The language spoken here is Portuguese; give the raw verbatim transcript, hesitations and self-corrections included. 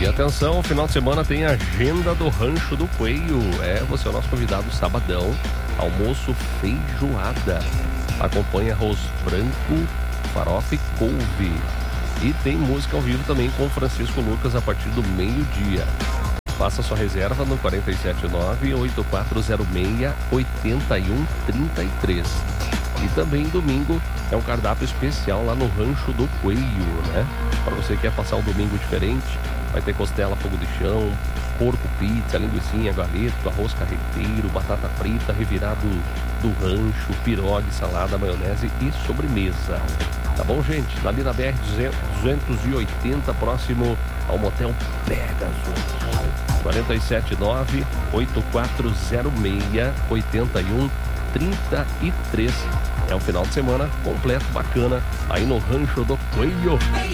E atenção, final de semana tem a agenda do Rancho do Coelho. É, você é o nosso convidado sabadão. Almoço feijoada. Acompanha arroz branco, farofa e couve. E tem música ao vivo também com Francisco Lucas a partir do meio-dia. Faça sua reserva no quatro sete nove, oito quatro zero seis, oito um três três. E também domingo é um cardápio especial lá no Rancho do Coelho, né? Para você que quer passar um domingo diferente, vai ter costela, fogo de chão, porco, pizza, linguicinha, galeto, arroz carreteiro, batata frita, revirado do rancho, pirogue, salada, maionese e sobremesa. Tá bom, gente? Ali na B R duzentos e oitenta, próximo ao motel Pegasus. quatro sete nove, oito quatro zero seis, oito um três três. É um final de semana completo, bacana, aí no Rancho do Coelho.